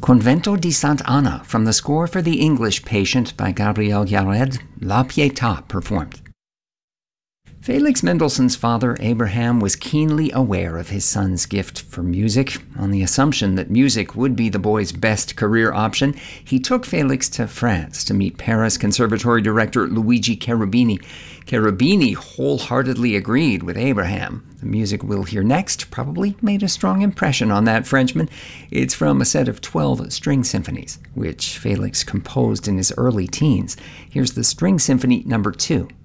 Convento di Sant'Anna from the score for The English Patient by Gabriel Yared, La Pietà performed. Felix Mendelssohn's father, Abraham, was keenly aware of his son's gift for music. On the assumption that music would be the boy's best career option, he took Felix to France to meet Paris Conservatory director Luigi Cherubini. Cherubini wholeheartedly agreed with Abraham. The music we'll hear next probably made a strong impression on that Frenchman. It's from a set of 12 string symphonies, which Felix composed in his early teens. Here's the String Symphony No. 2